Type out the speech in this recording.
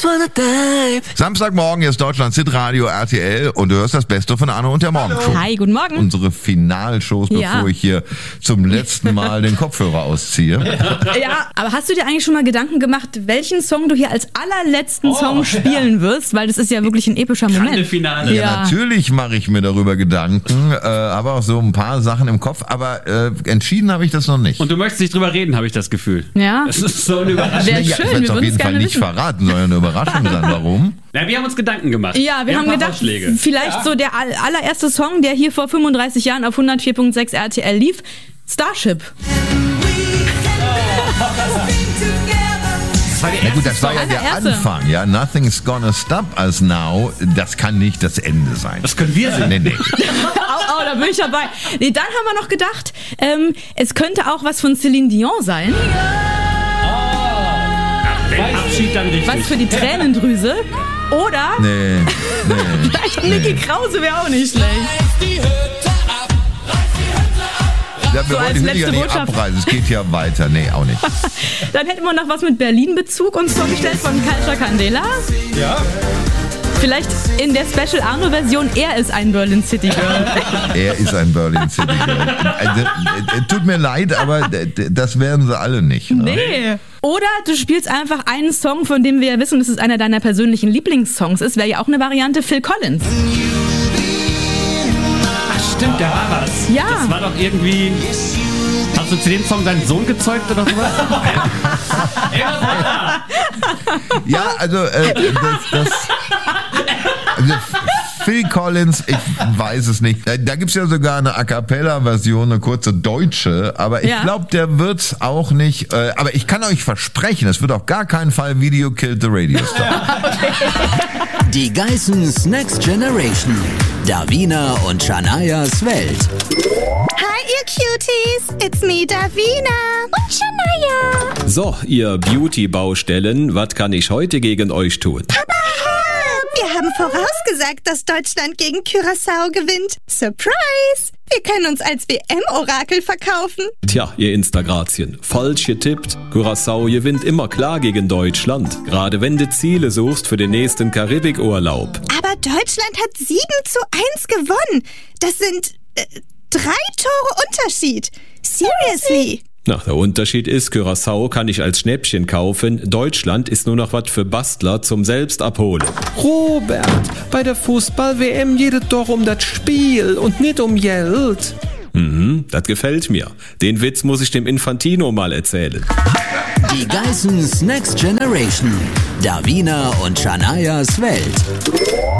Samstagmorgen ist Deutschlands Hitradio RTL und du hörst das Beste von Anne und der Morgenshow. Hi, guten Morgen. Unsere Finalshows, bevor ich hier zum letzten Mal den Kopfhörer ausziehe. Ja, aber hast du dir eigentlich schon mal Gedanken gemacht, welchen Song du hier als allerletzten Song spielen wirst? Weil das ist ja wirklich ein epischer Moment. Finale. Ja, natürlich mache ich mir darüber Gedanken, habe auch so ein paar Sachen im Kopf, aber entschieden habe ich das noch nicht. Und du möchtest nicht drüber reden, habe ich das Gefühl. Ja. Das ist so eine Überraschung. Wäre Ja, schön, ich werde wir es auf würden jeden es Fall gerne nicht wissen. verraten, soll ja eine Überraschung sein. Warum? Na, wir haben uns Gedanken gemacht. Ja, wir haben ein paar gedacht, Vorschläge. vielleicht so der allererste Song, der hier vor 35 Jahren auf 104.6 RTL lief, Starship. Na gut, das war ja der allererste. Anfang, ja. Nothing's gonna stop us now. Das kann nicht das Ende sein. Das können wir singen. Nee. Oh, da bin ich dabei. Nee, dann haben wir noch gedacht, es könnte auch was von Céline Dion sein. Den Abschied dann richtig. Was für die Tränendrüse. Oder Nee. vielleicht Niki Krause wäre auch nicht schlecht. Ja, wir So wollen als die Hütte ja letzte nicht Botschaft. abreißen. Es geht ja weiter. Nee, auch nicht. Dann hätten wir noch was mit Berlin-Bezug uns vorgestellt von Kalcha Candela. Ja. Vielleicht in der Special Arno-Version, er ist ein Berlin City Girl. Er ist ein Berlin City Girl. Also, tut mir leid, aber das werden sie alle nicht. Ne? Nee. Oder du spielst einfach einen Song, von dem wir ja wissen, dass es einer deiner persönlichen Lieblingssongs ist. Wäre ja auch eine Variante, Phil Collins. Ach stimmt, da war was. Ja. Das war doch irgendwie... Hast du zu dem Song deinen Sohn gezeugt oder sowas? Ja, also, also Phil Collins, ich weiß es nicht. Da gibt's ja sogar eine A Cappella-Version, eine kurze deutsche, aber ich glaube, der wird's auch nicht. Aber ich kann euch versprechen, es wird auf gar keinen Fall Video Killed the Radio Star. Die Geissens Next Generation. Davina und Shanayas Welt. Hi, ihr Cuties. It's me, Davina. Und Shanaya. So, ihr Beauty-Baustellen, was kann ich heute gegen euch tun? Wir haben vorausgesagt, dass Deutschland gegen Curaçao gewinnt. Surprise! Wir können uns als WM-Orakel verkaufen. Tja, ihr Instagrazien, falsch getippt. Curaçao gewinnt immer klar gegen Deutschland. Gerade wenn du Ziele suchst für den nächsten Karibikurlaub. Aber Deutschland hat 7:1 gewonnen. Das sind 3 Tore Unterschied. Seriously. Na, der Unterschied ist, Curaçao kann ich als Schnäppchen kaufen, Deutschland ist nur noch was für Bastler zum Selbstabholen. Robert, bei der Fußball-WM geht es doch um das Spiel und nicht um Geld. Das gefällt mir. Den Witz muss ich dem Infantino mal erzählen. Die Geissens Next Generation. Davina und Shanayas Welt.